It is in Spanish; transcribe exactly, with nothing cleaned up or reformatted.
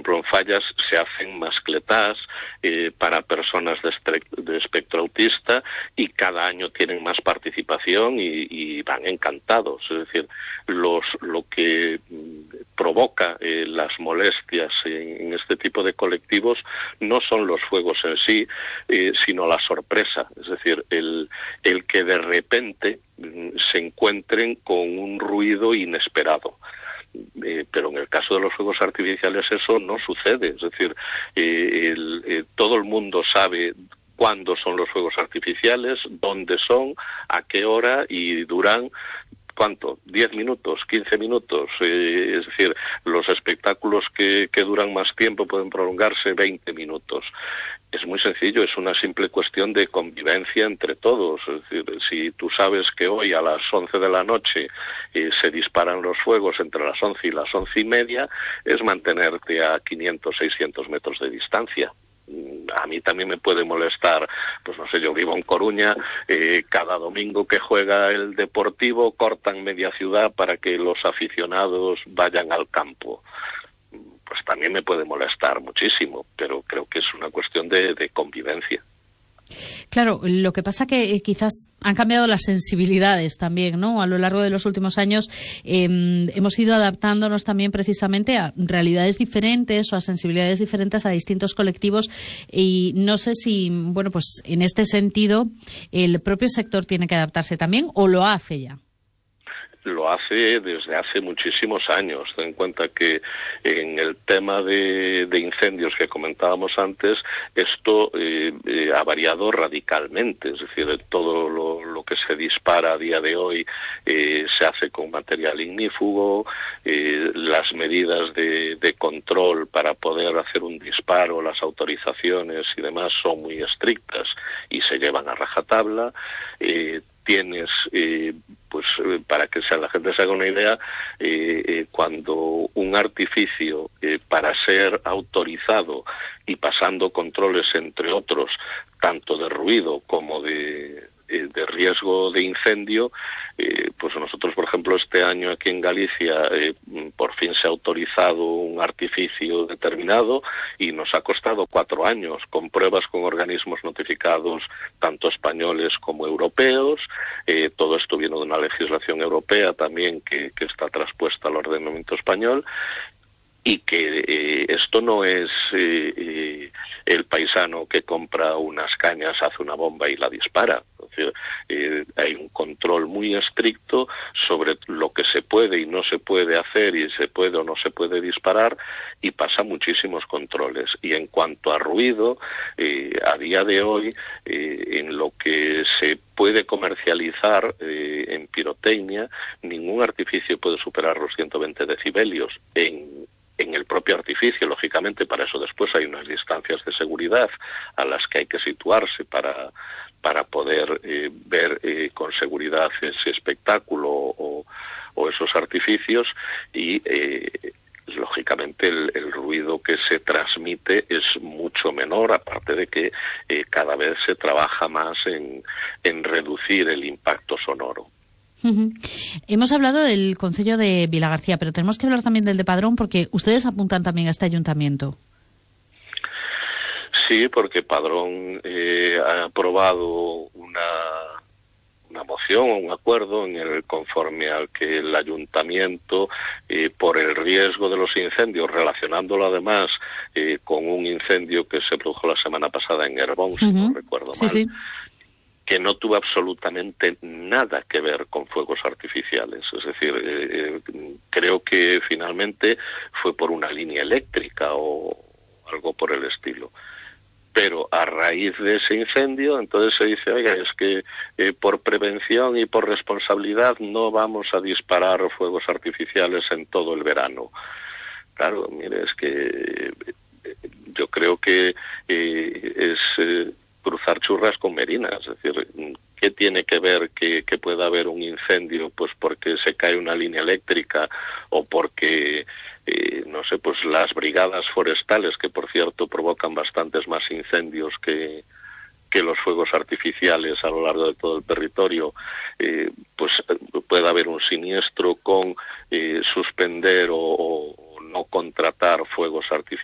ejemplo, en Fallas se hacen mascletás eh, para personas de, de espectro autista y cada año tienen más participación y, y van encantados. Es decir, los, lo que provoca eh, las molestias en, en este tipo de colectivos no son los fuegos en sí, eh, sino la sorpresa. Es decir, el, el que de repente se encuentren con un ruido inesperado. Eh, pero en el caso de los fuegos artificiales eso no sucede. Es decir, eh, el, eh, todo el mundo sabe cuándo son los fuegos artificiales, dónde son, a qué hora y duran ¿cuánto? ¿diez minutos? ¿quince minutos? Eh, es decir, los espectáculos que, que duran más tiempo pueden prolongarse veinte minutos. Es muy sencillo, es una simple cuestión de convivencia entre todos. Es decir, si tú sabes que hoy a las once de la noche eh, se disparan los fuegos entre las once y las once y media, es mantenerte a quinientos, seiscientos metros de distancia. A mí también me puede molestar, pues no sé, yo vivo en Coruña, eh, cada domingo que juega el Deportivo cortan media ciudad para que los aficionados vayan al campo. Pues también me puede molestar muchísimo, pero creo que es una cuestión de, de convivencia. Claro, lo que pasa que eh, quizás han cambiado las sensibilidades también, ¿no? A lo largo de los últimos años eh, hemos ido adaptándonos también precisamente a realidades diferentes o a sensibilidades diferentes a distintos colectivos y no sé si, bueno, pues en este sentido el propio sector tiene que adaptarse también o lo hace ya. Lo hace desde hace muchísimos años. Ten en cuenta que en el tema de, de incendios que comentábamos antes, esto eh, eh, ha variado radicalmente. Es decir, todo lo, lo que se dispara a día de hoy eh, se hace con material ignífugo, eh, las medidas de, de control para poder hacer un disparo, las autorizaciones y demás son muy estrictas y se llevan a rajatabla. Eh, tienes, eh, pues para que sea, la gente se haga una idea, eh, eh, cuando un artificio eh, para ser autorizado y pasando controles entre otros, tanto de ruido como de, eh, de riesgo de incendio, eh, pues nosotros, por ejemplo, este año aquí en Galicia eh, por fin se ha autorizado un artificio determinado y nos ha costado cuatro años con pruebas con organismos notificados tanto españoles como europeos. Eh, todo esto viene de una legislación europea también que, que está traspuesta al ordenamiento español. Y que eh, esto no es eh, eh, el paisano que compra unas cañas, hace una bomba y la dispara. Entonces, eh, hay un control muy estricto sobre lo que se puede y no se puede hacer y se puede o no se puede disparar y pasa muchísimos controles. Y en cuanto a ruido, eh, a día de hoy, eh, en lo que se puede comercializar eh, en pirotecnia, ningún artificio puede superar los ciento veinte decibelios en en el propio artificio. Lógicamente, para eso después hay unas distancias de seguridad a las que hay que situarse para para poder eh, ver eh, con seguridad ese espectáculo o, o esos artificios y eh, lógicamente el, el ruido que se transmite es mucho menor, aparte de que eh, cada vez se trabaja más en, en reducir el impacto sonoro. Uh-huh. Hemos hablado del Concello de Vilagarcía, pero tenemos que hablar también del de Padrón, porque ustedes apuntan también a este ayuntamiento. Sí, porque Padrón eh, ha aprobado una, una moción o un acuerdo en el conforme al que el ayuntamiento, eh, por el riesgo de los incendios, relacionándolo además eh, con un incendio que se produjo la semana pasada en Herbón, uh-huh. si no recuerdo sí, mal, sí. que no tuvo absolutamente nada que ver con fuegos artificiales. Es decir, eh, creo que finalmente fue por una línea eléctrica o algo por el estilo. Pero a raíz de ese incendio, entonces se dice, oiga, es que eh, por prevención y por responsabilidad no vamos a disparar fuegos artificiales en todo el verano. Claro, mire, es que eh, yo creo que eh, es... Eh, cruzar churras con merinas. Es decir, ¿qué tiene que ver que, que pueda haber un incendio? Pues porque se cae una línea eléctrica o porque, eh, no sé, pues las brigadas forestales, que por cierto provocan bastantes más incendios que, que los fuegos artificiales a lo largo de todo el territorio, eh, pues puede haber un siniestro con eh, suspender o, o no contratar fuegos artificiales